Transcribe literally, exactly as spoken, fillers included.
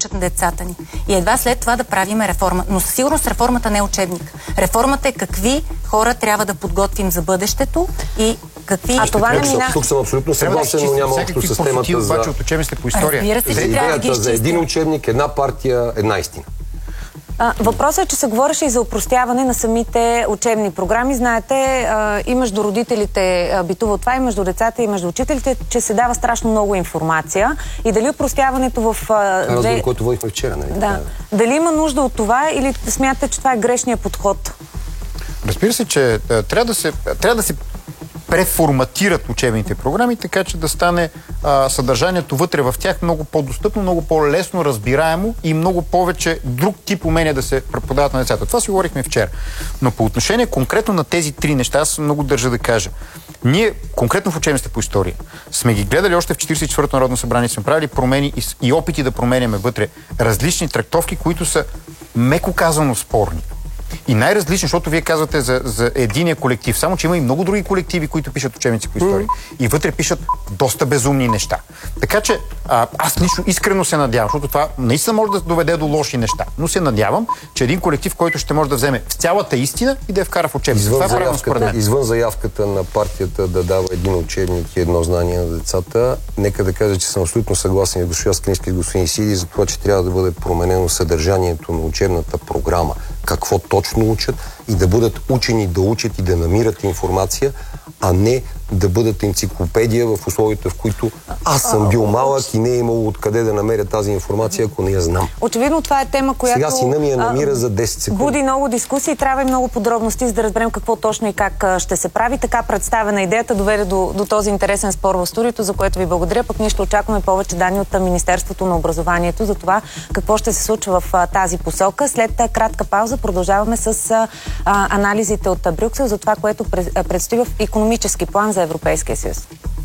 учат на децата ни. И едва след това да правим реформа. Но със сигурност реформата не е учебник. Реформата е какви хора трябва да подготвим за бъдещето и какви... А това не мина... Тук съм абсолютно съгласен, но няма общо с темата за... обаче от учебниците по история. Се, за идеята за един учебник, една партия, една истина. А, въпросът е, че се говореше и за опростяване на самите учебни програми. Знаете, а, и между родителите а, битува това, и между децата, и между учителите, че се дава страшно много информация. И дали опростяването в... А, Разговор, две... който водихме вчера, нали? Да. Дали има нужда от това или смятате, че това е грешният подход? Разбира се, че а, трябва да се... Трябва да се преформатират учебните програми, така че да стане а, съдържанието вътре в тях много по-достъпно, много по-лесно разбираемо и много повече друг тип умения да се преподават на децата. Това си говорихме вчера. Но по отношение конкретно на тези три неща, аз много държа да кажа. Ние, конкретно в учебниците по история, сме ги гледали още в четиридесет и четвъртото Народно събрание, сме правили промени и, и опити да променяме вътре различни трактовки, които са меко казано спорни. И най-различно, защото вие казвате за, за единия колектив. Само, че има и много други колективи, които пишат учебници по история. Mm. И вътре пишат доста безумни неща. Така че а, аз лично искрено се надявам, защото това наистина може да доведе до лоши неща. Но се надявам, че един колектив, който ще може да вземе цялата истина и да я вкара в учебници. Извън, това заявката, извън заявката на партията да дава един учебник и едно знание на децата, нека да кажа, че съм абсолютно съгласен с госпожа Скрински и господин Сиди за това, че трябва да бъде променено съдържанието на учебната програма. Какво точно учат и да бъдат учени да учат и да намират информация, а не да бъдат енциклопедия в условията, в които аз съм бил малък и не е имало откъде да намеря тази информация, ако не я знам. Очевидно това е тема, която... Сега сина ми я намира за десет секунди. Буди много дискусии, трябва и много подробности, за да разберем какво точно и как ще се прави. Така представена идеята доведе до, до този интересен спор в студиото, за което ви благодаря. Пък ние ще очакваме повече данни от Министерството на образованието за това какво ще се случва в тази посока. След кратка пауза продължаваме с а, анализите от Брюксел за това, което предстои в икономически план за Европейския съюз.